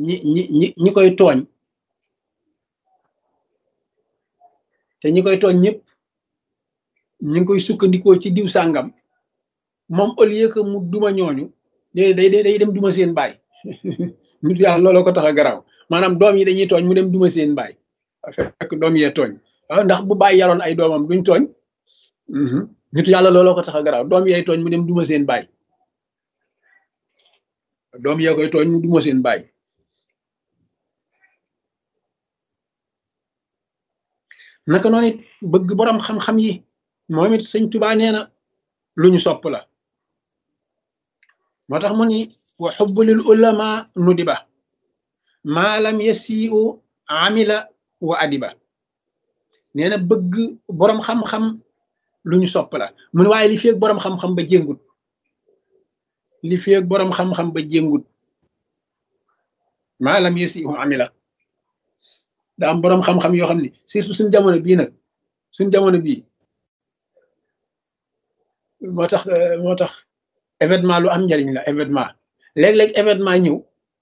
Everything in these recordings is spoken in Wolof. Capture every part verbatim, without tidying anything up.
ñi ñi ñi ñi koy tooñ te ñi koy tooñ ñëpp ñi ngi koy sukkandikoo ci diw sàngam moom au lieu que mu duma ñooñu day day day dem duma seen baay nit yàlla looloo ko tax a garaaw maanaam doom yi dañuy tooñ mu dem duma seen baay fekk doom yee tooñ waaw ndax bu bàyyi yaroon ay doomam duñ tooñ nit yàlla looloo ko tax a garaaw doom yee tooñ mu dem duma seen baay doom yee koy tooñ mu duma seen baay naka noonu it bëgg borom xam-xam yi moom it sëñ Tuubaa nee na lu ñu sopp la moo tax mu ni wa xubbu lil ulama nudiba maa lam yasiu amila wa adiba nee na bëgg borom xam-xam lu ñu sopp la mu ne waaye li fi ak borom xam-xam ba jéngut li fi ak borom xam-xam ba jéngut maa lam yasiu amila da am borom xam-xam yoo xam ne surtout suñ jamono bii nag suñ jamono bii moo tax moo tax événement lu am njariñ la événement léeg-léeg événement ñëw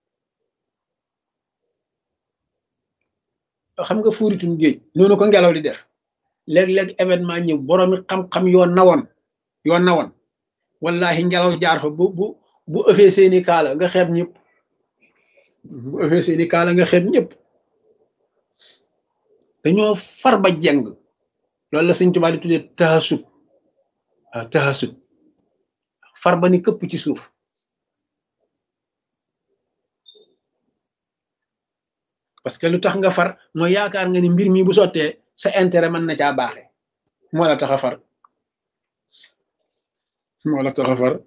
xam nga fuuritum géej noonu ko ngelaw di def léeg-léeg événement ñëw boroomi xam-xam yoo nawoon yoo nawoon wallahi ngelaw jaar fa bu bu bu ëffee seeni kaala nga xeeb ñëpp bu ëffee seeni kaala nga xeeb ñëpp dañoo far ba jeng loolu la Sëñ Tuubaa di tuddee taxasub waaw taxasub far ba ni këpp ci suuf parce que lu tax nga far mooy yaakaar nga ni mbir mi bu sottee sa intérêt mën na caa baaxe moo la tax a far moo la tax a far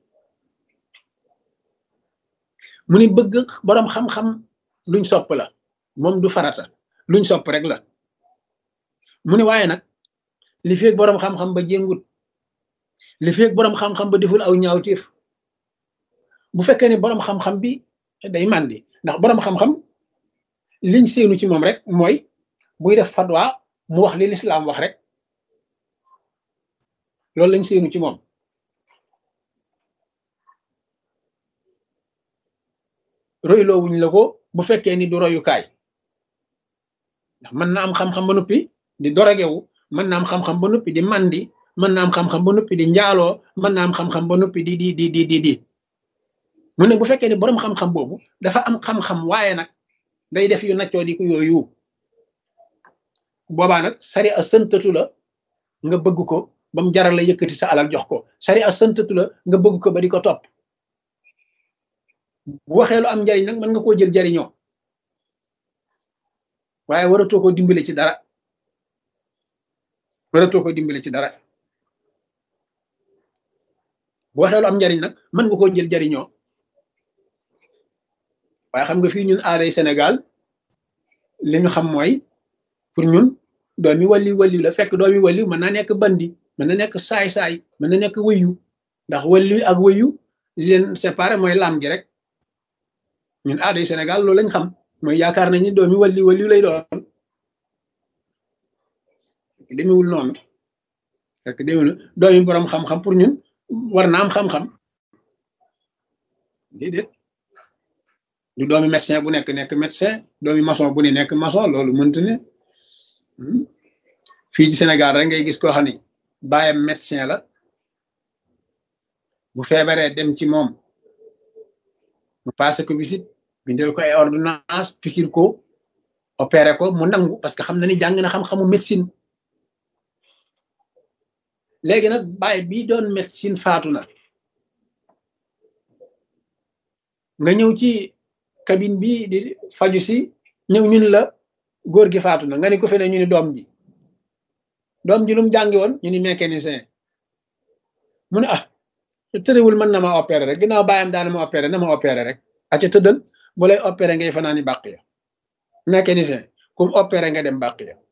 mu ni bëgg boroom xam-xam luñ sopp la moom du farata luñ sopp rek la mu ni waaye nag li feeg boroom xam-xam ba jéngut li feeg boroom xam-xam ba deful aw ñaawtiif bu fekkee ni boroom xam-xam bi day màndi ndax boroom xam-xam liñ séenu ci moom rek mooy buy def fatwa mu wax li lislaam wax rek loolu lañ séenu ci moom royloo wuñ la ko bu fekkee ni du royukaay ndax mën na am xam-xam ba noppi di dorogewu mën na am xam-xam ba noppi di mandi mën na am xam-xam ba noppi di njaaloo mën na am xam-xam ba noppi di di di di di di mu ne bu fekkee ni boroom xam-xam boobu dafa am xam-xam waaye nag day def yu naccoo di ko yooyu boobaa nag sari a sëntatu la nga bëgg ko ba mu jaral la yëkkati sa alal jox ko sari a sëntatu la nga bëgg ko ba di ko topp bu waxee lu am njariñ nag mën nga koo jël jariñoo waaye waratoo ko dimbale ci dara waratoo ko dimbale ci dara bu waxee lu am njariñ nag mën nga koo jël jariñoo waaye xam nga fii ñun aaday Sénégal li ñu xam mooy pour ñun doomi walli walli la fekk doomi walli mën na nekk bandi mën na nekk saay-saay mën na nekk wëyu ndax walli ak wëyu li leen séparé mooy lam gi rek ñun aaday Sénégal loolu lañ xam mooy yaakaar nañ ni doomi walli walli lay doon demewul noonu fekk demewul doomi borom xam-xam pour ñun war na am xam-xam déedéet du doomi médecin bu nekk nekk médecin doomi maçon bu ne nekk maçon loolu mëntu ne fii ci Sénégal rek ngay gis koo xam ne baayam médecin la bu feebaree dem ci moom mu passé ko visite bindal ko ay ordonnance pikir ko opéré ko mu nangu parce que xam na ni jàng na xam-xamu médecine léegi nag baay bi doon médecine faatu na nga ñëw ci cabine bi di faju si ñëw ñun la góor gi faatu na nga ni ko fe ne ñu ni doom ji doom ji lu mu jàngi woon ñu ni mécanicien mu ne ah tërëwul mën na ma opéré rek ginnaaw bàyyam daana ma opéré na ma opéré rek aca tëddal bu lay opéré ngay fanaani bàq ya mécanicien comme opéré nga dem bàq ya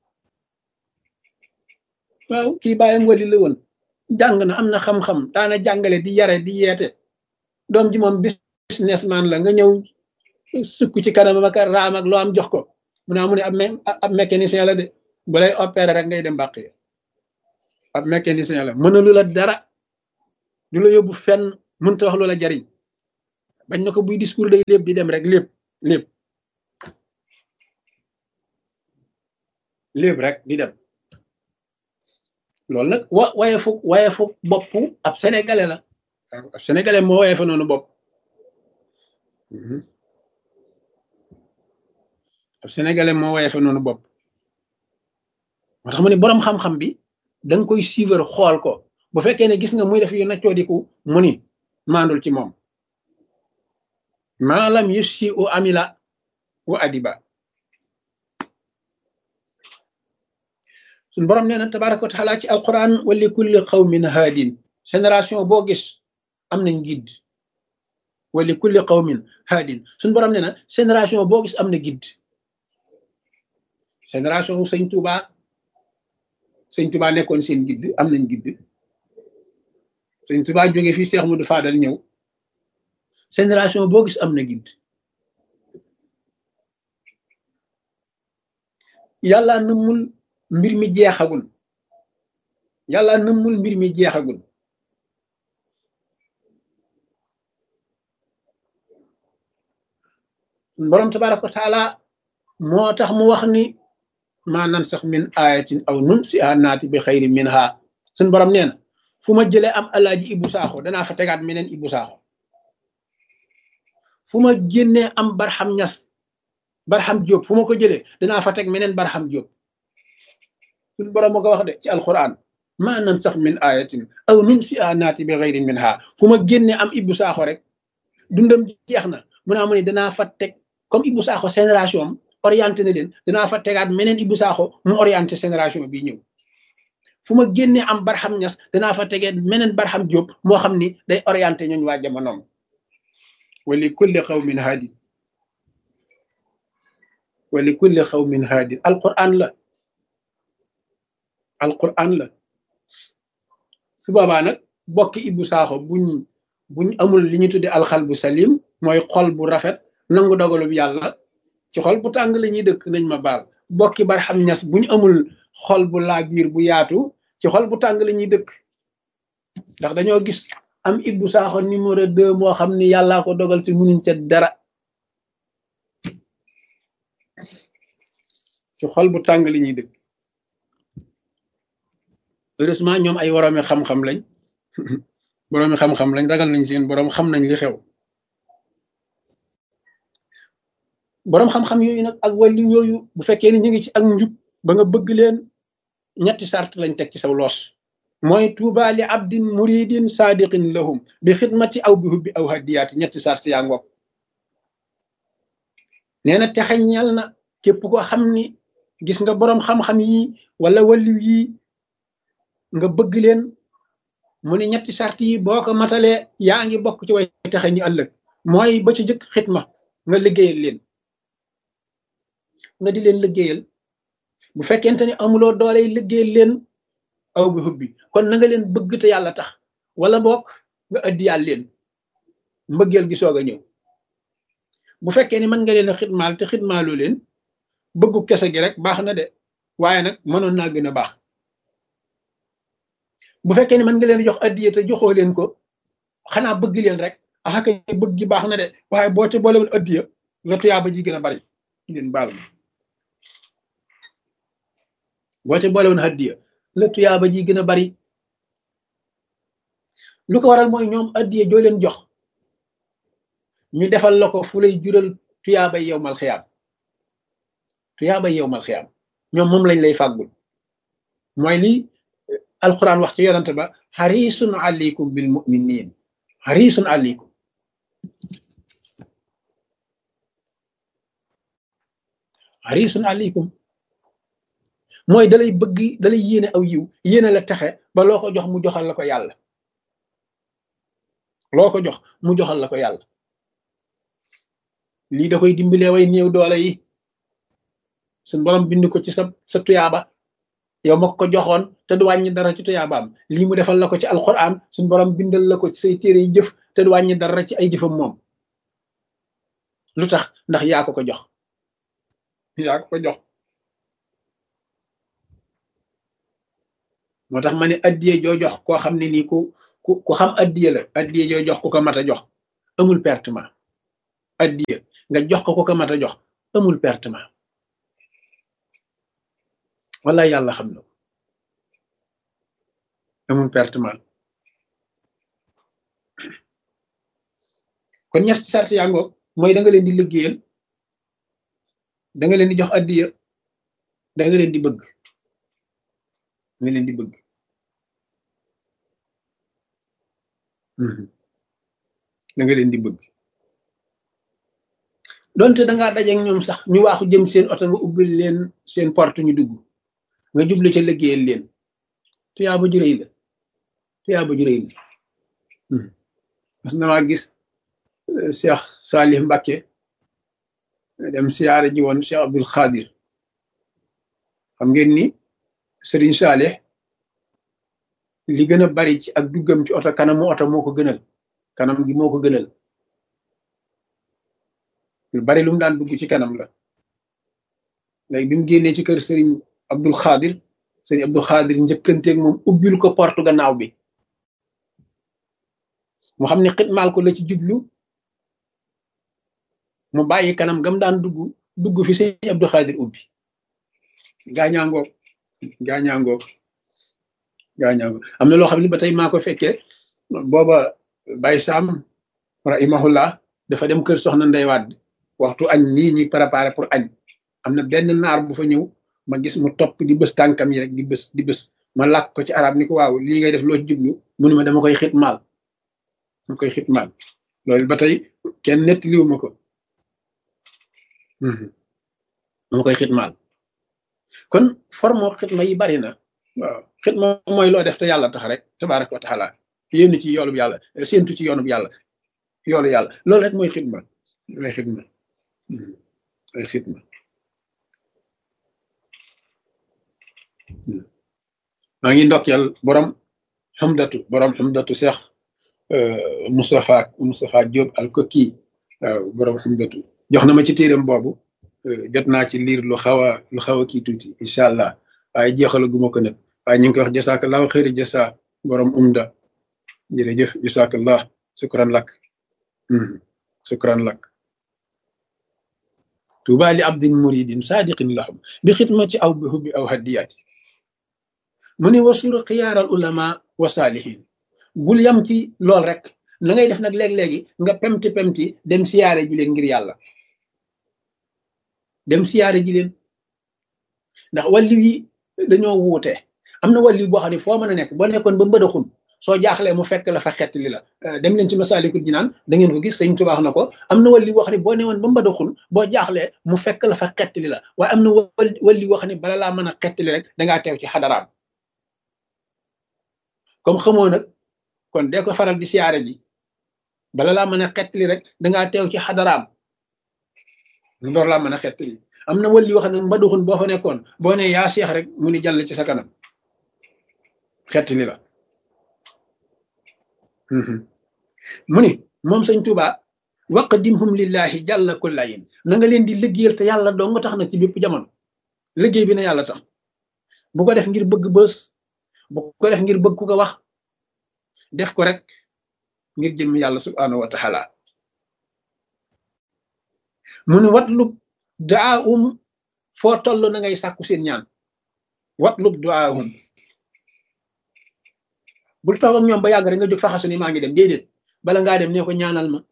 waaw kii bàyyam wali la woon jàng na am na xam-xam daana jàngale di yare di yeete doom ji moom businessman la nga ñëw sukk ci kanam ak raam ak loo am jox ko mu ne mu ne ab ab mécanicien la de bu lay opéré rek ngay dem bàq ya ab mécanicien la mënalu la dara du la yóbbu fenn mënta wax lu la jariñ bañ na ko buy discours day lépp di dem rek lépp lépp lépp rek di dem loolu nag wa waye fu waye fu bopp ab sénégalais la ab sénégalais moo waye fa noonu bopp ab sénégalais moo waye fa noonu bopp moo tax mu ne boroom xam-xam bi da nga koy suivre xool ko bu fekkee ne gis nga muy def yu naccoo diku mu ni maandul ci moom maalam yusi u amila wa adiba suñ borom nee na tabaraka wa taala ci alquran wa li kulli qawmin haadin génération boo gis am nañ guide wa li kulli qawmin haadin suñ borom nee na génération boo gis am na guide génération sëñ Touba sëñ Touba nekkoon seen guide am nañ guide sëñ Touba jóge fii Cheikh Modou Fadal ñëw génération boo gis am na guide yàlla nëmmul mbir mi jeexagul yàlla nëmmul mbir mi jeexagul borom tabaraka wa taala moo tax mu wax ni maa nan sax min ayatin aw nun si a naati bi xayri min ha suñ borom nee na fu ma jëlee am alaaji Ibou Sakho danaa fa tegaat meneen Ibou Sakho fu ma génnee am Barham Ñas Barham Diop fu ma ko jëlee danaa fa teg meneen Barham Diop suñ borom moo ko wax de ci alquran maa nan sax min ayatin aw nun si a naati bi xayri min ha fu ma génnee am Ibou Sakho rek dundam jeex na mu naa mu ne danaa fa teg comme Ibou Sakho génération am orienté na leen danaa fa tegaat meneen Ibou Sakho mu orienté génération bi ñëw fu ma génnee am Barham Ñas danaa fa tegee meneen Barham Diop moo xam ni day orienté ñooñ waa jamonoom wa li kulli qawmin haadi wa li kulli qawmin haadi alquran la alquran la su boobaa nag bokki Ibou Sakho buñ buñ amul li ñu tudde alxal bu salim mooy xol bu rafet nangu dogalub yàlla ci xol bu tàng la ñuy dëkk nañ ma baal bokki Barham Ñas buñ amul xol bu laa biir bu yaatu ci xol bu tàng la ñuy dëkk ndax dañoo gis am Ibou Sakho numéro deux moo xam ni yàllaa ko dogal ci munuñ ca dara ci xol bu tàng la ñuy dëkk heureusement ñoom ay woroomi xam-xam lañ boroomi xam-xam lañ ragal nañ seen boroom xam nañ li xew boroom xam-xam yooyu nag ak wàllu yooyu bu fekkee ni ñu ngi ci ak njub ba nga bëgg leen ñetti sart lañ teg ci saw loos mooy tuuba li abdin muridin saadiqin lahum bi xidmati aw bi hubbi aw hadiyaati ñetti sart yaa ngoog nee na texe ñeel na képp ko xam ni gis nga boroom xam-xam yi wala wàllu yi nga bëgg leen mu ne ñetti sart yi boo ko matalee yaa ngi bokk ci way texe ñi ëllëg mooy ba ci jëkk xidma nga liggéeyal leen nga di leen liggéeyal bu fekkente ni amuloo dooley liggéeyal leen aw bi hubbi kon na nga leen bëgg te yàlla tax wala bokk nga addiyal leen mbëggeel gi soog a ñëw bu fekkee ni mën nga leen a xidmaal te xidmaaloo leen bëggu kese gi rek baax na de waaye nag mënoon naa gën a baax bu fekkee ni mën nga leen jox addiya te joxoo leen ko xanaa bëgg leen rek ah kay bëgg gi baax na de waaye boo ci boolewul addiya nga tuyaaba ji gën a bari ngeen baal ma boo ci boolewul addiya la tuyaaba ji gën a bari lu ko waral mooy ñoom addiya joo leen jox ñu defal la ko fu lay jural tuyaaba yowmal xiyaam tuyaaba yowmal xiyaam ñoom moom lañ lay fàggul mooy li alquran wax ci yonante ba xarisun aleykum bil muminin xarisun aleykum xarisun aleykum mooy dalay bëgg dalay yéene aw yiw yéene la texe ba loo ko jox mu joxal la ko yàlla loo ko jox mu joxal la ko yàlla lii da koy dimbalee way néew doole yi suñ borom bind ko ci sa sa tuyaaba yow ma ko joxoon te du wàññi dara ci tuyaabaam lii mu defal la ko ci alquran suñ borom bindal la ko ci say téere yi jëf te du wàññi dara ci ay jëfam moom lu tax ndax yaa ko ko jox yaa ko ko jox moo tax ma ne addiye joo jox koo xam ne nii ku ku ku xam addiye la addiye joo jox ku ko mat a jox amul pertement addiya nga jox ko ko ka mat a jox amul pertement wallaay yàlla xam na amul pertement kon ñetti sart yaa ngoog mooy da nga leen di liggéeyal da nga leen di jox addiya da nga leen di bëgg nga leen di bëgg da nga leen di bëgg donte da ngaa dajeeg ñoom sax ñu waaxu jëm seen oto nga ubbil leen seen porte ñu dugg nga jublu ca liggéeyal leen tuyaa ba juréy la tuyaa ba juréy la mas na maa gis Cheikh Salih Mbacké dem siyaare ji woon Cheikh Abdul Xaadir xam ngeen ni Serigne Salih li gën a bari ci ak duggam ci oto kanamu oto moo ko gënal kanam gi moo ko gënal lu bari lu mu daan dugg ci kanam la léegi bi mu génnee ci kër Serigne Abdul Xaadir Serigne Abdul Xaadir njëkkanteeg moom ubbil ko porte gannaaw bi mu xam ne xitmaal ko la ci jublu mu bàyyi kanam gam daan dugg dugg fi Serigne Abdul Xaadir ubbi gaañaangoog gaañaangoog gaañaangoog am na loo xam ne ba tey maa ko fekkee booba Baye Sam rahimahullah dafa dem kër soxna Ndey Wàdd waxtu añ nii ñi préparé pour añ am na benn naar bu fa ñëw ma gis mu topp di bës tànkam yi rek di bës di bës ma làkk ko ci arab ni ko waaw lii ngay def loo ci jublu mu ne ma dama koy xitmaal dama koy xitmaal loolu ba tey kenn nettaliwu ma ko dama koy xitmaal kon forme xitma yi bari na waaw xitma mooy loo def te yàlla tax rek tabaraka wa taala yénn ci yoolub yàlla séentu ci yoonub yàlla yoolu yàlla loolu rek mooy xitma mooy xitma mooy xitma maa ngi ndokkeel borom xamdatu borom xamdatu Cheikh Moustapha Moustapha Diop al Koki waaw borom xamdatu jox na ma ci téeram boobu jot naa ci liir lu xaw a lu xaw a kii tuuti incha allah waaye jeexala guma ko nag waaye ñu ngi koy wax jasakallahu xëyri jasa borom umda jërëjëf jasakallah sukran lak sukran lak tuuba li abdin muridin sadiqin lahum bi xidmati aw bi hubbi aw hadiyati mu ne wasura xiyaaral ulama wa saalihin bul yam ci lool rek na ngay def nag léeg-léegi nga pemti pemti dem siyaare ji leen ngir yàlla dem siyaare ji leen ndax wàllu yi dañoo wuute am na wàllu boo xam ne foo mën a nekk boo nekkoon ba mbëdaxun soo jaaxlee mu fekk la fa xett li la dem leen ci Masaalikul Jinaan da ngeen ko gis sëñ Tuubaa na ko am na wàllu boo xam ne boo newoon ba mbëdaxun boo jaaxlee mu fekk la fa xett li la waaye am na wàllu boo xam ne bala laa mën a xett li rek dangaa teew ci xadaraam comme xamoo nag kon dee ko faral di siyaare ji bala laa mën a xett li rek dangaa teew ci xadaraam lu door laa mën a xett li am na wàllu wax ne mbaduxun boo fa nekkoon boo ne yaa seex rek mu ni jàll ci sa kanam xett li la mu ni moom sëñ Tuubaa waqdimhum lillahi jàlla kullayin na nga leen di liggéeyal te yàlla doo nga tax nag ci bépp jamono liggéey bi na yàlla tax bu ko def ngir bëgg bës bu ko def ngir bëgg ku ko wax def ko rek ngir jëm yàlla subhanahu wa taala mu ni watlub duaahum foo toll na ngay sàkku seen ñaan watlub duaahum bul toog ak ñoom ba yàgg rek nga jóg faxasu ni maa ngi dem déedéet bala ngaa dem nee ko ñaanal ma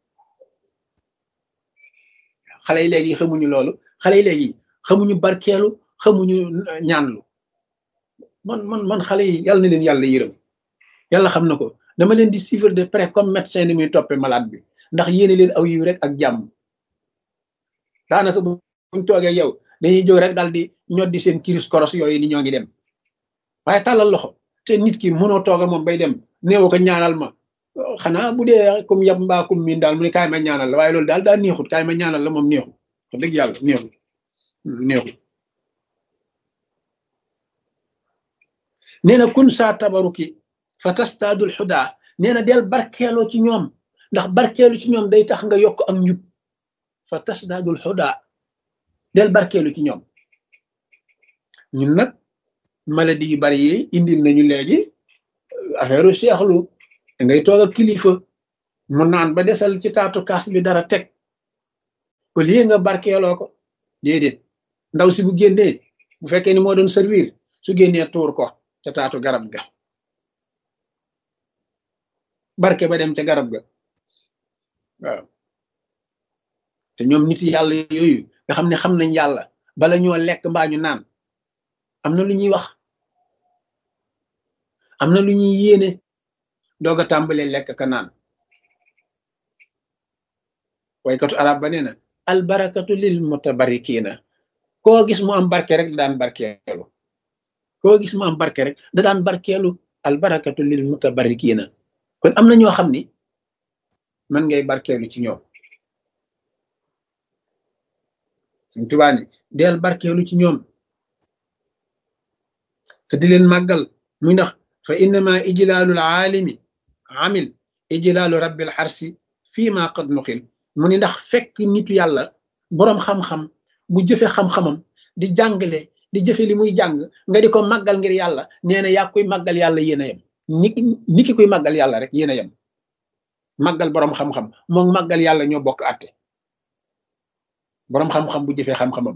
xale yi léegi xamuñu loolu xale yi léegi xamuñu barkeelu xamuñu ñaanlu man man man xale yi yàlla na leen yàlla yërëm yàlla xam na ko dama leen di suivre de près comme médecin ni muy toppee malade bi ndax yéene leen aw yiw rek ak jàmm daanaka buñ toogee yow dañuy jóg rek daal di ñoddi seen kiris koros yooyu ni ñoo ngi dem waaye tàllal loxo te nit ki mënoo toog moom bay dem néew ko ñaanal ma xanaa bu dee comme yab mbaa comme miin daal mu ne kaay ma ñaanal la waaye loolu daal daa neexut kaay ma ñaanal la moom neexut wax dëgg yàlla neexut neexut nee na kun saa tabaruki fa tastaadul xudaa nee na del barkeeloo ci ñoom ndax barkeelu ci ñoom day tax nga yokk ak njub fa tastaadul xudaa del barkeelu ci ñoom ñun nag maladie yu bari yi indil nañu léegi affaire u seexlu ngay toog ak kilifa mu naan ba desal ci taatu kaas bi dara teg au lieu nga barkeeloo ko déedéet ndaw si bu génnee bu fekkee ni moo doon servir su génnee tuur ko ca taatu garab ga barke ba dem ca garab ga waaw te ñoom nit yàlla yooyu nga xam ne xam nañ yàlla bala ñoo lekk mbaa ñu naan am na lu ñuy wax am na lu ñuy yéene doog a tàmbalee lekk ka naan waykatu arab ba nee na albarakatu lil mutabarikina koo gis mu am barke rek da daan barkeelu koo gis mu am barke rek da daan barkeelu albarakatu lil mutabarikina kon am na ñoo xam ni man ngay barkeelu ci ñoom Sëñ Tuubaa ni del barkeelu ci ñoom te di leen màggal muy ndax fa innama ijlaalul aalimi amil ijlaalu rabbil xarsi fii ma qad nuqil mu ni ndax fekk nitu yàlla boroom xam-xam bu jëfe xam-xamam di jàngale di jëfe li muy jàng nga di ko màggal ngir yàlla nee na yaa koy màggal yàlla yéen a yem ni ni ki koy màggal yàlla rek yéen a yem màggal boroom xam-xam moom màggal yàlla ñoo bokk àtte boroom xam-xam bu jëfee xam-xamam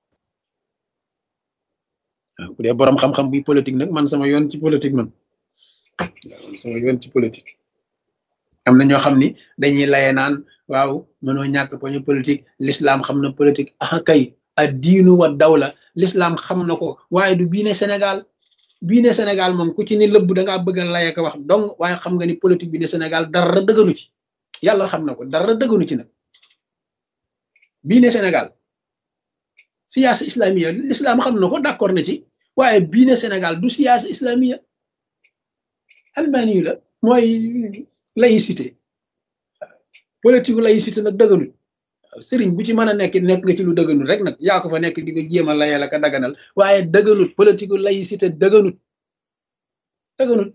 waaw bu dee boroom xam-xam buy politique nag man sama yoon ci politique man waaw sama yoon ci politique am na ñoo xam ni dañuy laye naan waaw mënoo ñàkk poñu politique l'islam xam na politique ah kay ad diinu wa dawla l'islam xam na ko waaye du bii ne Sénégal bii ne Sénégal moom ku ci ni lëbb dangaa bëgg a laye ko wax dong waaye xam nga ni politique bi ne Sénégal dara dëgganu ci yàlla xam na ko dara dëgganu ci nag bii ne Sénégal siyaasa islamiya l'islam xam na ko d'accord na ci waaye bii ne Sénégal du siyaasa islamiya almaani yu la mooy laïcité politique laïcité nag dëgganut sëriñ bu ci mën a nekk nekk nga ci lu dëgganut rek nag yaa ko fa nekk di ko jéem a layal ak a daganal waaye dëgganut politique laïcité dëgganut dëgganut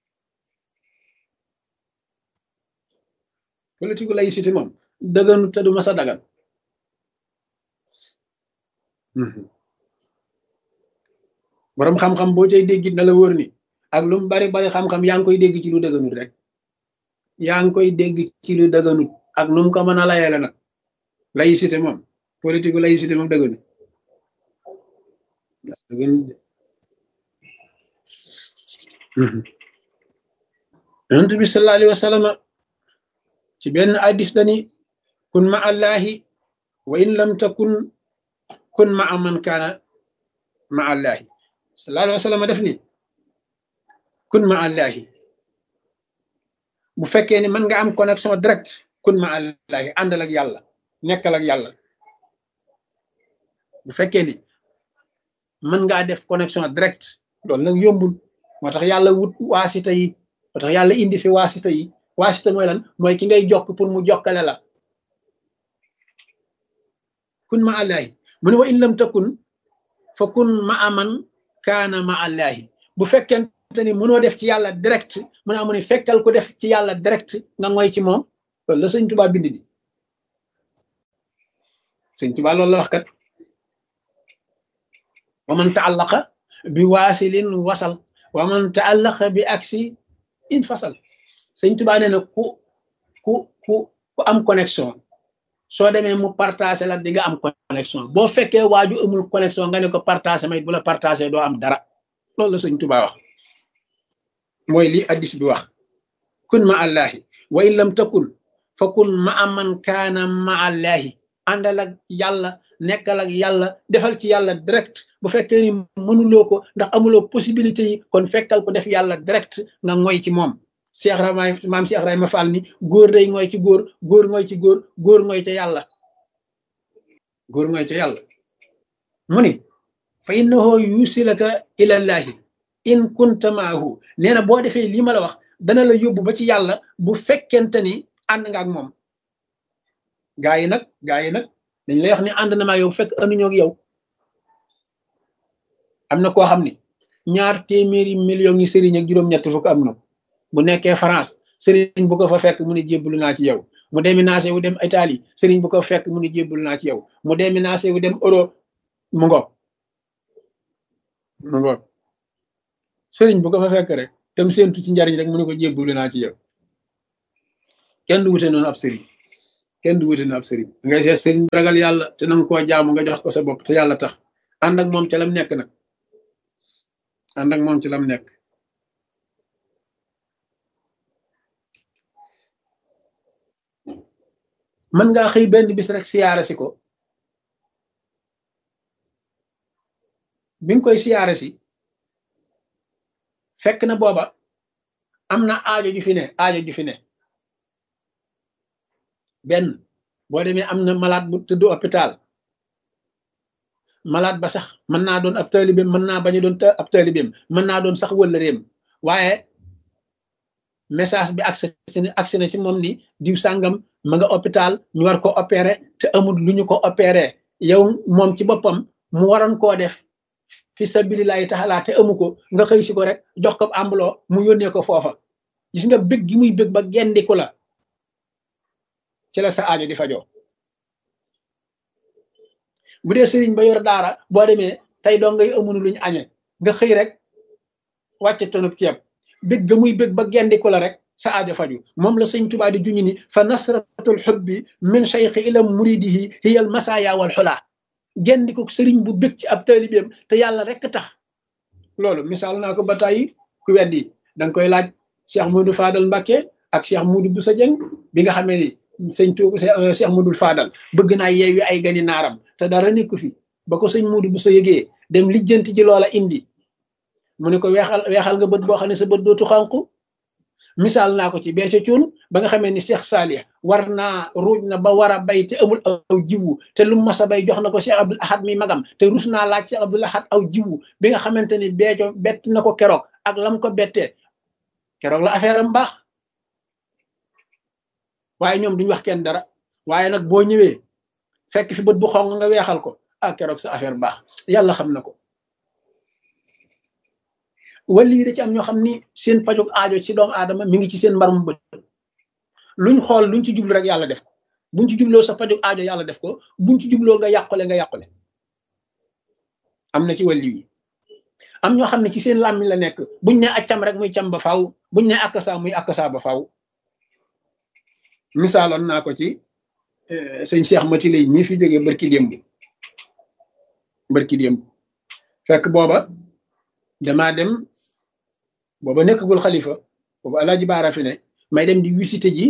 politique laïcité moom dëgganut te du mas a dagan boroom xam-xam boo cay dégg na la wóor ni ak lu mu bari bari xam-xam yaa ngi koy dégg ci lu dëgganut rek yaa ngi koy dégg ci lu dëgganut ak nu mu ko mën a layale nag laïcité moom politique laïcité moom dëgganut dëgganut yonent bi sallallahu alayhi wa sallam ci benn hadis dani kun ma allahi wa in lam takun kun ma man kaana ma allahi sallallahu alayhi wa sallam def ni kun ma allahi bu fekkee ni mën nga am connexion direct kun ma allahi àndal ak yàlla nekkal ak yàlla bu fekkee ni mën ngaa def connexion direct loolu nag yombul moo tax yàlla wut waasita yi moo tax yàlla indi fi waasita yi waasita mooy lan mooy ki ngay jokk pour mu jokkale la kun ma allahi mu ne wa in lam takun fa kun ma aman kaana ma allahi bu fekkente ni mënoo def ci yàlla direct mu ne amu ne fekkal ko def ci yàlla direct nga ngoy ci moom loolu la sëñ Tuubaa bind di sëñ Tuubaa loolu la wax kat wa man taallaqa bi waasilin wasal wa man taallaqa bi aksi in fasal sëñ Tuubaa nee na ku ku ku ku am connexion soo demee mu partagé la di nga am connexion boo fekkee waaju amul connexion nga ne ko partagé may bu la partagé doo am dara loolu la sëñ Tuubaa wax mooy lii addis bi wax kun ma allahi wa in lam takun fa kun ma aman kaana ma allahi àndal ak yàlla nekkal ak yàlla defal ci yàlla direct bu fekkee ni mënuloo ko ndax amuloo possibilité yi kon fekkal ko def yàlla direct nga ngoy ci moom Cheikh Ramay maam Cheikh Rayma Fall ni góor day ngoy ci góor góor ngoy ci góor góor ngoy ca yàlla góor ngoy ca yàlla mu ni fa innahu yusilaka ilallahi in kunta maahu nee na boo defee lii ma la wax dana la yóbbu ba ci yàlla bu fekkente ni ànd nga ak moom gaa yi nag gaa yi nag dañ lay wax ni ànd na maa yow fekk anduñoo ak yow am na koo xam ni ñaar téeméeri millions yi sëriñ ak juróom-ñett fukk am na bu nekkee France sëriñ bu ko fa fekk mu ne jébbalu naa ci yow mu déménagé wu dem Italie sëriñ bu ko fekk mu ne jébbalu naa ci yow mu déménagé wu dem Europe mu ngoog mu ngoog sëriñ bu ko fa fekk rek tam séentu ci njariñ rek mu ne ko jébbalu naa ci yow kenn du wute noonu ab sëriñ kenn du wuti na ab sëriñ ngay seet sëriñ bu ragal yàlla te nanga koo jaamu nga jox ko sa bopp te yàlla tax ànd ak moom ca lam nekk nag ànd ak moom ci lam nekk mën ngaa xëy benn bis rek siyaare si ko bi nga koy siyaare si fekk na booba am na aajo ju fi ne aajo ju fi ne benn boo demee am na malade bu tëdd hôpital malade ba sax mën naa doon ab taalibeem mën naa bañ a doon ab taalibeem mën naa doon sax wëllëreem waaye message bi accès accès na ci moom ni diw sàngam ma nga hôpital ñu war ko opérer te amul lu ñu ko opérer yow moom ci boppam mu waroon koo def fi sabilillahi taala te amu ko nga xëy si ko rek jox ko ambuloo mu yónnee ko foofa gis nga bëgg gi muy bëgg ba gendiku la ci la sa aajo di fajoo bu dee sëriñ ba yor daara boo demee tey doo ngay amunu luñ añe nga xëy rek wàcce tonub ceeb bëgg ga muy bëgg ba gendiku la rek sa aajo faju moom la sëñ Tuubaa di juñu ni fa nasratul xubbi min cheikhi ila muridihi hiya al masaya wal xulaa gendiku sëriñ bu bëgg ci ab taalibeem te yàlla rek tax loolu misaal naa ko ba tàyyi ku weddi danga koy laaj Cheikh Modou Fadal Mbacké ak Cheikh Modou Boussa Dieng bi nga xamee ni sëñ Tuubaa Cheikh Modou Fadal bëgg naa yeewi ay gani naaram te dara nekku fi ba ko sëñ Modou Boussa yëgee dem lijjanti ji loola indi mu ne ko weexal weexal nga bët boo xam ne sa bët dootu xànku misaal naa ko ci bee ca cuun ba nga xamee ni Cheikh Salih war naa ruuj na ba war a bay te amul aw jiwu te lu mas a bay jox na ko Cheikh Abdoul Ahad mi magam te rus naa laaj Cheikh Abdoul Ahad aw jiwu bi nga xamante ni beeco bett na ko keroog ak lam ko bettee keroog la affaire am baax waaye ñoom duñ wax kenn dara waaye nag boo ñëwee fekk fi bët bu xong nga weexal ko ah keroog sa affaire baax yàlla xam na ko wali yi da ci am ñoo xam ni seen pajug aajo ci doomu aadama mi ngi ci seen mbarum bët luñ xool luñ ci jublu rek yàlla def ko buñ ci jubloo sa pajug aajo yàlla def ko buñ ci jubloo nga yàqule nga yàqule am na ci wali yi am ñoo xam ne ci seen làmmiñ la nekk buñ ne accam rek muy cam ba faaw buñ ne akasa muy akasa ba faaw misaaloon naa ko ci sëñ Cheikh Mati lay mii fi jógee barki démb barki démb fekk booba damaa dem booba nekkagul xalifa booba Alaaji Baara fi ne may dem di visité ji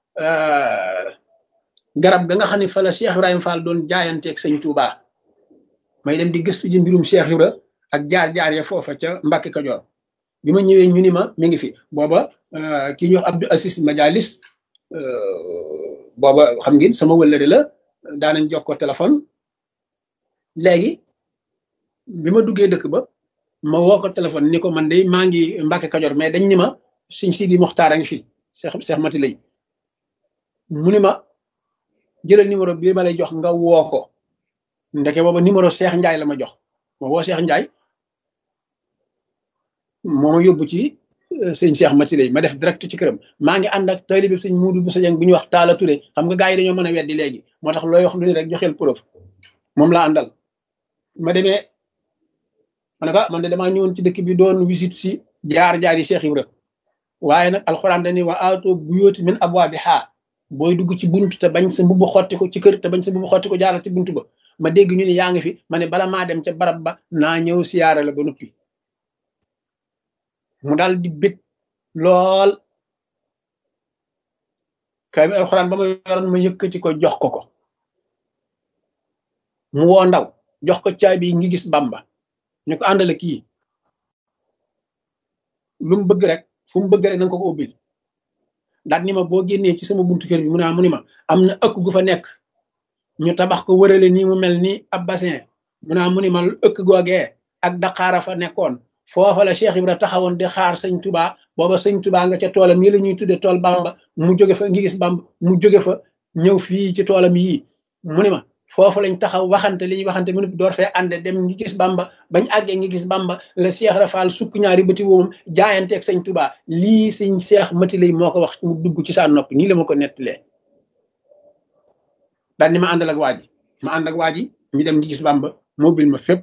garab ga nga xam ne fa la Cheikh Ibrahima Fall doon jaayanteeg sëñ Touba may dem di gëstu ji mbirum Cheikh Ibra ak jaar-jaar ya foofa ca Mbàkke Kajoor bi ma ñëwee ñu ni ma mi ngi fi booba kii ñu wax Abdou Assis Majalis booba xam ngeen sama wëllëre la daanañ jox ko téléphone léegi bi ma duggee dëkk ba ma woo ko téléphone ni ko man de maa ngi Mbàkke Kajoor mais dañ ni ma Sëñ Sidi Moxtaar a ngi fi Cheikh Cheikh Mati lay mu ni ma jëlal numéro bi ma lay jox nga woo ko ndeke booba numéro Cheikh Ndiaye la ma jox ma woo Cheikh Ndiaye moo ma yóbbu ci sëñ Cheikh Mati lay ma def direct ci këram maa ngi ànd ak taalibe sëñ Muudu Boussa Dieng bi ñuy wax Taala Touré xam nga gars yi dañoo mën a weddi léegi moo tax looy wax lu ne rek joxeel preuve moom laa àndal ma demee ma ne ko man de damaa ñëwoon ci dëkk bi doon visite si jaar-jaar yi Cheikh Ibra waaye nag alxuraan dañuy wa aato buyuuta min abwaabihaa booy dugg ci buntu te bañ sa mbubb xotti ko ci kër te bañ sa mbubb xotti ko jaaral ci buntu ba ma dégg ñu ne yaa ngi fi ma ne bala maa dem ca barab ba naa ñëw siyaare la ba noppi mu daal di bég lool kay bi alxuraan ba ma yoroon ma yëkkati ko jox ko ko mu woo ndaw jox ko caabi ngi gis Bamba ñu ko àndale kii lu mu bëgg rek fu mu bëgg rek na nga ko ko ubbil daal ni ma boo génnee ci sama buntu kër bi mu ne mu ni ma am na ëkk gu fa nekk ñu tabax ko wërale nii mu mel ni ab bassin mu ne mu ni ma ëkk googee ak daqaara fa nekkoon foofa la Cheikh Ibra taxawoon di xaar sëñ Touba booba sëñ Touba nga ca toolam yi la ñuy tudde tool Bamba mu jóge fa ngi gis Bamba mu jóge fa ñëw fii ci toolam yii mu ni ma foofu lañ taxaw waxante li ñuy waxante mu door fee ànde dem ngi gis Bamba bañ àggee ngi gis Bamba la Cheikh Rafal sukk ñaari bëti woomam jaayanteeg sëñ Touba lii sëñ Cheikh Mati lay moo ko wax mu dugg ci saa noppi nii la ma ko nettalee daal ni ma àndal ak waa ji ma ànd ak waa ji ñu dem ngi gis Bamba mobile ma fépp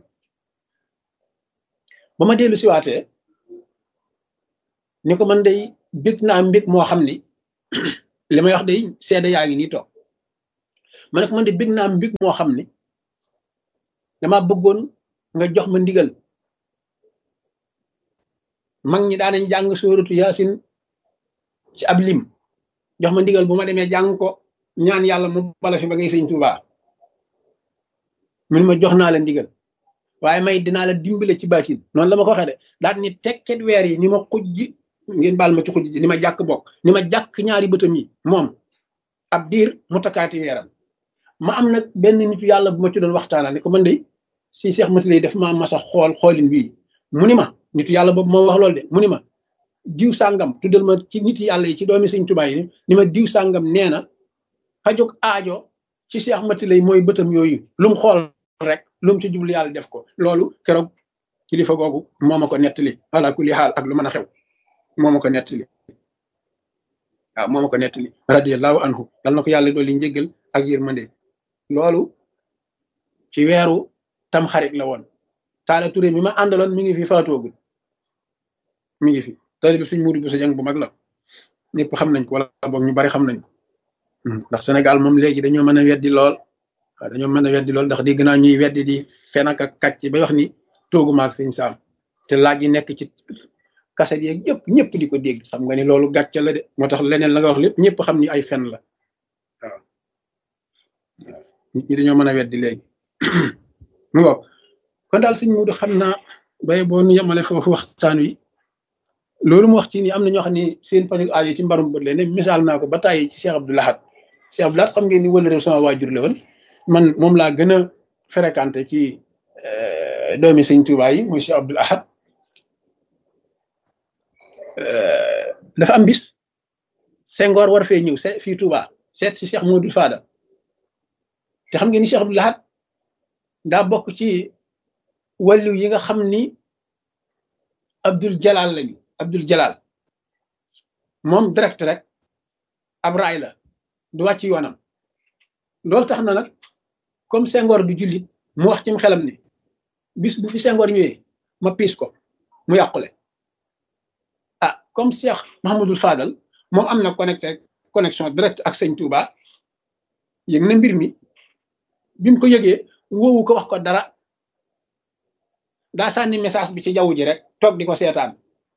ba ma dellu siwaatee ni ko man day bég naa mbég moo xam ni li may wax day seede yaa ngi nii toog ma ne ko man de bég naa mbég moo xam ne dama bëggoon nga jox ma ndigal. mag ñi daanañ jàng sóoratu yaasin ci ab lim jox ma ndigal bu ma demee jàng ko ñaan yàlla mu bala fi ba ngay sëñ Tuubaa mun ma jox naa la ndigal waaye may dinaa la dimbale ci baatin noonu la ma ko waxee de daal ni tekket weer yi ni ma xujji ngeen baal ma ci xujj ji ni ma jàkk bokk ni ma jàkk ñaari bëtam yi moom ab diir mu takkaati weeram ma am nag benn nitu yàlla bu ma ci doon waxtaanal ne ko man de si Cheikh Mati lay def ma masa xool xoolin bii mu ni ma nitu yàlla boobu moo wax loolu de mu ni ma diw sàngam tuddal ma ci nit yàlla yi ci doomi sëñ Tuubaa yi ni ma diw sàngam nee na fajug aajo ci Cheikh Mati lay mooy bëtam yooyu lu mu xool rek lu mu ci jublu yàlla def ko loolu keroog kilifa googu moo ma ko nettali ala kulli xaal ak lu mën a xew moo ma ko nettali waaw moo ma ko nettali radiyallahu anhu yal na ko yàlla dooli njéggal ak yërmande loolu ci weeru tam xarit la woon Taala Touré mi ma àndaloon mi ngi fi faatoogul mi ngi fi taalibe suñ Muudu bu sa jàng bu mag la ñëpp xam nañ ko wala boog ñu bari xam nañ ko ndax Sénégal moom léegi dañoo mën a weddi lool waaw dañoo mën a weddi lool ndax dégg naa ñuy weddi di fen ak kàcc bay wax ni toogu maag sëñ Saam te laaj yi nekk ci kaset yeeg yëpp ñëpp di ko dégg xam nga ni loolu gàcce la de moo tax leneen la nga wax lépp ñëpp xam ni ay fen la waaw nit ñi dañoo mën a weddi léegi mu ngo kon daal sëñ Muudu xam naa bay boo nu yemale foofu waxtaan wi loolu mu wax ci ni am na ñoo xam ne seen pañu aajo ci mbarum bët leen ne misaal naa ko ba tàyyi ci Cheikh Abdou Lahad Cheikh Abdou Lahad xam ngeen ni wala réew sama waajur la woon man moom laa gën a fréquenté ci doomi sëñ Tuubaa yi muy Cheikh Abdou Lahad dafa am bis Senghor war fee ñëw se fii Touba seet si Cheikh Modou Fadal te xam ngeen ni Cheikh Abdou Lahad daa bokk ci wàllu yi nga xam ni Abdul Jalal lañu Abdul Jalal moom direct rek ab raay la du wàcc yoonam loolu tax na nag comme Senghor du jullit mu wax ci xelam ni bis bu fi Senghor ñëwee ma piis ko mu yàqule ah comme Cheikh Mahamadul Fadal moom am na connecté connexion direct ak sëñ Touba yëg na mbir mi bi mu ko yëgee woowu ko wax ko dara daa sànni message bi ci jaww ji rek toog di ko seetaan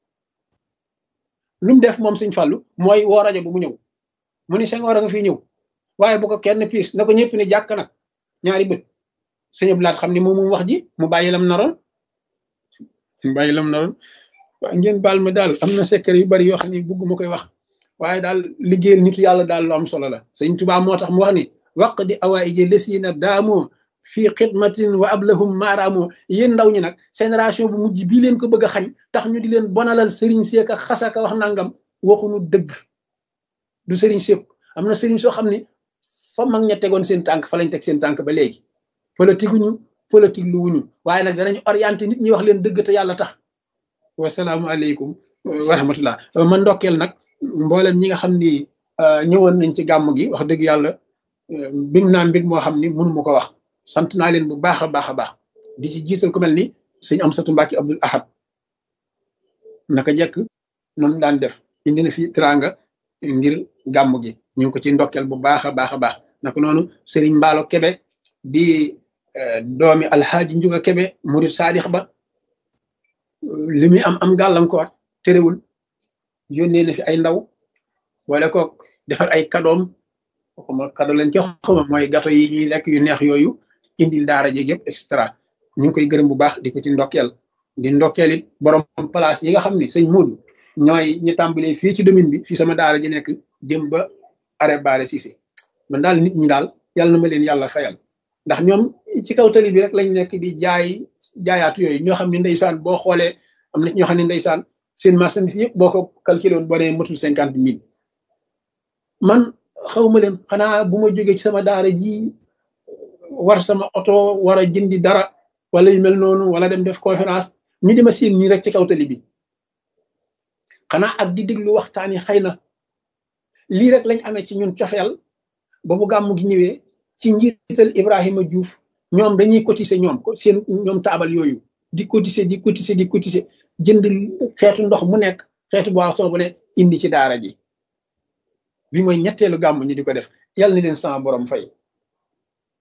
lu mu def moom sëñ Fallu mooy woo rajo bu mu ñëw mu ni Senghor a nga fii ñëw waaye bu ko kenn piis na ko ñëpp ni jàkk nag ñaari bët sëñ Abdou Lahad xam ni moom mu wax ji mu bàyyi lam naroon mu bàyyi lam naroon waaye ngeen baal ma daal am na secret yu bari yoo xam ne bugguma koy wax waaye daal liggéeyal nitu yàlla daal lu am solo la sëñ Tuubaa moo tax mu wax ni waq di awaaiji lesina daamoo fii xidmatin wa ablahum maaraamoo yéen ndaw ñi nag génération bu mujj bii leen ko bëgg a xañ tax ñu di leen bonalal sëriñ seeka xasaka wax nangam waxuñu dëgg du sëriñ sépp am na sëriñ soo xam ne fa mag ña tegoon seen tànk fa lañ teg seen tànk ba léegi politique wuñu politique lu wuñu waaye nag danañ orienté nit ñi wax leen dëgg te yàlla tax wasalaamualeykum wa rahmatullah ma ndokkeel nag mboolem ñi nga xam ni ñëwoon nañ ci gàmm gi wax dëgg yàlla mbig naa mbig moo xam ni mënu ma ko wax sant naa leen bu baax a baax a baax di ci jiital ku mel ni sëñ Amsatu Mbàkke Abdul Ahad naka jekk noonu daan def indi na fi teraanga ngir gàmm gi ñu ngi ko ci ndokkeel bu baax a baax a baax naka noonu Sëriñ Mbaalo Kebe di doomi Alxaaji Njuga Kebe murid saadix ba li muy am am gàllankoor terewul yónnee na fi ay ndaw wala ko defar ay kadoom xuma kado lañ ci xuma mooy gato yi ñuy lekk yu neex yooyu indil daara jeeg yëpp et cetera ñu ngi koy gërëm bu baax di ko ci ndokkeel di ndokkeel it borom place yi nga xam ne sëñ Moodu ñooy ñi tàmbalee fii ci domaine bi fii sama daara ji nekk jëm ba arrêt Baare Cissé man daal nit ñi daal yàlla na ma leen yàlla fayal ndax ñoom ci kaw tali bi rek lañ nekk di jaay jaayaatu yooyu ñoo xam ne ndeysaan boo xoolee am na ñoo xam ne ndeysaan seen marchandise yëpp boo ko calculé woon boo nee matul cinquante mille man xawma leen xanaa bu ma jógee ci sama daara ji war sama oto war a jëndi dara wala yu mel noonu wala dem def conférence ñu di ma siin nii rek ci kaw tali bi xanaa ak di déglu waxtaan yi xëy na lii rek lañ amee ci ñun cofeel ba bu gàmmu gi ñëwee ci njiital Ibrahima Diouf ñoom dañuy cotiser ñoom seen ñoom taabal yooyu di cotiser di cotiser di cotiser jënd xeetu ndox mu nekk xeetu boisson bu ne indi ci daara ji bi mooy ñetteelu gàmm ñi di ko def yàlla na leen sama borom fay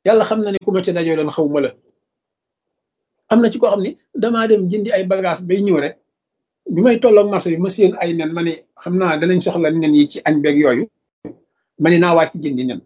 yàlla xam na ne ku ma ci dajoo doon xaw ma la. am na ci koo xam ne damaa dem jëndi ay bagage bay ñëw rek bi may tolloog marché bi ma séen ay nen ma ne xam naa danañ soxla nen yi ci añ beeg yooyu ma ne naa wàcc jëndi nen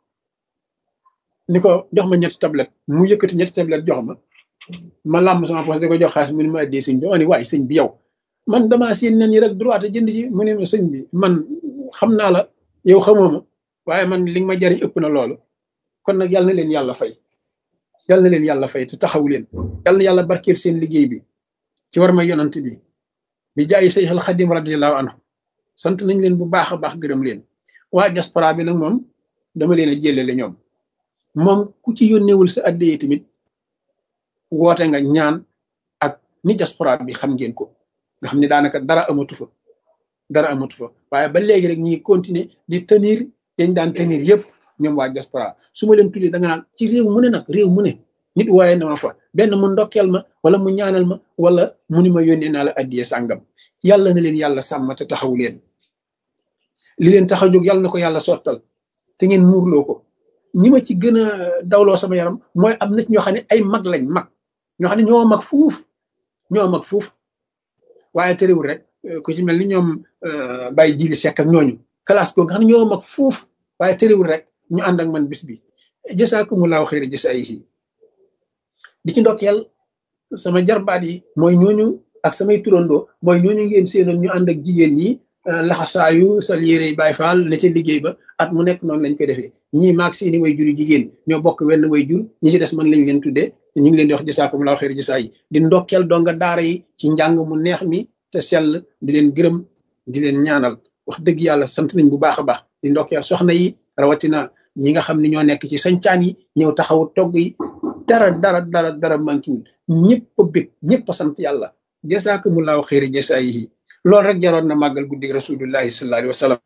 ni ko jox ma ñetti tablette mu yëkkati ñetti tablette jox ma ma làmb sama poche da ko jox xaalis mu ne ma addee sëñ bi ma ne waaye sëñ bi yow man damaa séen nen yi rek droit jënd ci mu ne ma sëñ bi man xam naa la yow xamoo ma waaye man li nga ma jariñ ëpp na loolu kon nag yàlla na leen yàlla fay yàlla na leen yàlla fay te taxaw leen yàlla na yàlla barkeel seen liggéey bi ci war ma yonant bi bi jaayi Seex al Xadim radiyallahu anhu sant nañ leen bu baax a baax gërëm leen waa diaspora bi nag moom dama leen a jëlale ñoom moom ku ci yónneewul sa addee tamit woote nga ñaan ak ni diaspora bi xam ngeen ko nga xam ne daanaka dara amatu fa dara amatu fa waaye ba léegi rek ñi continuer di tenir yañ daan tenir yëpp ñoom waa diaspora su ma leen tuddee da nga naan ci réew mu ne nag réew mu ne nit waaye na ma fa benn mu ndokkeel ma wala mu ñaanal ma wala mu ni ma yónnee naa la addiyee sàngam yàlla na leen yàlla sàmm te taxaw leen li leen tax a jóg yàlla na ko yàlla sottal te ngeen muurloo ko ñi ma ci gën a dawloo sama yaram mooy am na ñoo xam ne ay mag lañ mag ñoo xam ne ñoo mag fuuf ñoo mag fuuf waaye terewul rek ku ci mel ni ñoom Baye Jili Seck ak ñooñu classe ko nga xam ne ñoo mag fuuf waaye terewul rek ñu ànd ak man bis bi jasaakumullahu xayra jasaayihi di ci ndokkeel sama jarbaat yi mooy ñooñu ak samay turandoo mooy ñooñu ngeen seenoon ñu ànd ak jigéen ñi laxasaayu sal yére Baay Faal ne ca liggéey ba at mu nekk noonu lañ koy defee ñii maag seeni way juri jigéen ñoo bokk wenn way jur ñi ci des man lañ leen tuddee ñu ngi leen di wax jasaakumullahu xayra jasaayihi di ndokkeel donga daara yi ci njàng mu neex mi te sell di leen gërëm di leen ñaanal wax dëgg yàlla sant nañ bu baax a baax di ndokkeel soxna yi rawatina ñi nga xam ne ñoo nekk ci sañcaan yi ñëw taxawu togg yi dara dara dara dara mankiwul ñëpp a bég ñëpp a sant yàlla jasaakumullahu xayra jasaayihi loolu rek jaroon na màggal guddi rasulullahi sallallahu alayhi wa sallam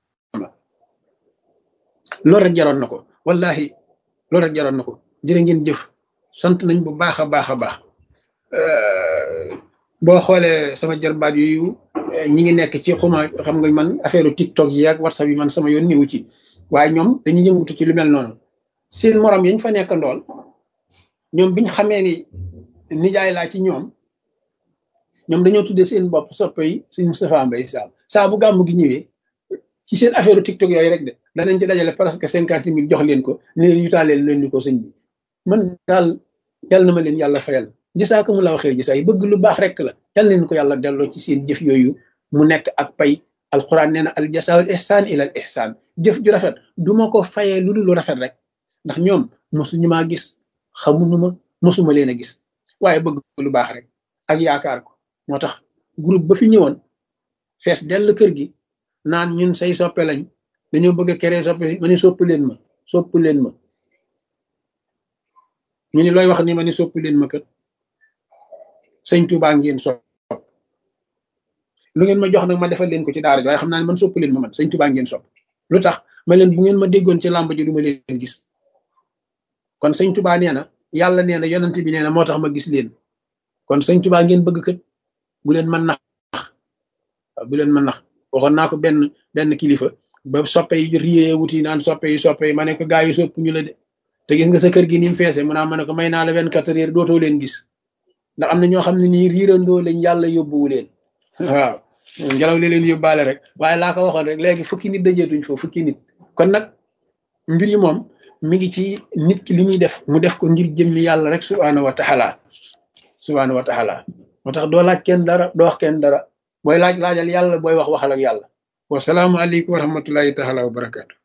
loolu rek jaroon na ko wallahi loolu rek jaroon na ko jërë ngeen jëf sant nañ bu baax a baax a baax boo xoolee sama jarbaat yooyu ñi ngi nekk ci xuma xam nga man affaire TikTok yi ak WhatsApp yi man sama yoon niwu ci waaye ñoom dañuy yëngutu ci lu mel noonu seen morom yañ fa nekk ndool ñoom biñ xamee ni nijaay laa ci ñoom ñoom dañoo tuddee seen bopp soppe yi suñ Moustapha Mbaye Sam saa bu gàmmu gi ñëwee ci seen affaire TikTok yooyu rek de danañ ci dajale presque cinquante mille jox leen ko ne leen yutaaleel leen ni ko sëñ bi man daal yàlla na ma leen yàlla fayal jasaakumullahu xayra jasaa yi bëgg lu baax rek la yàlla leen ko yàlla delloo ci seen jëf yooyu mu nekk ak pay alquran nee na al jasaawul ihsaan ila al ihsaan jëf ju rafet duma ko fayee lu dul lu rafet rek ndax ñoom mosuñu maa gis xamuñu ma mosuma leen a gis waaye bëgg lu baax rek ak yaakaar ko moo tax groupe ba fi ñëwoon fees dell kër gi naan ñun say soppe lañ dañoo bëgg a créer soppe ma ni sopp leen ma sopp leen ma ñu ni looy wax ni ma ni sopp leen ma kat sëñ Tuubaa ngeen sopp lu ngeen ma jox nag ma defal leen ko ci daara ji waaye xam naa ne man sopp leen ma man sëñ Tuubaa ngeen sopp lu tax ma leen bu ngeen ma déggoon ci làmb ji du ma leen gis kon sëñ Tuubaa nee na yàlla nee na yonent bi nee na moo tax ma gis leen kon sëñ Tuubaa ngeen bëgg kat bu leen mën nax waaw bu leen mën nax waxoon naa ko benn benn kilifa ba soppe yi riyee wuti naan soppe yi soppe yi ma ne ko gaa yi sopp ñu la de te gis nga sa kër gi ni mu feese mu naa ma ne ko may naa la vingt-quatre heures dootoo leen gis ndax am na ñoo xam ne nii riirandoo lañ yàlla yóbbuwu leen waaw ngelaw li leen yóbbaale rek waaye laa ko waxoon rek léegi fukki nit dajeetuñ foofu fukki nit kon nag mbir yi moom mi ngi ci nit ki li muy def mu def ko ngir jëmmi yàlla rek subhaanahu wa taala subhaanahu wa taala moo tax doo laaj kenn dara doo wax kenn dara booy laaj laajal yàlla booy wax waxal ak yàlla wasalaamu aleykum wa rahmatullahi taala wa barakaatu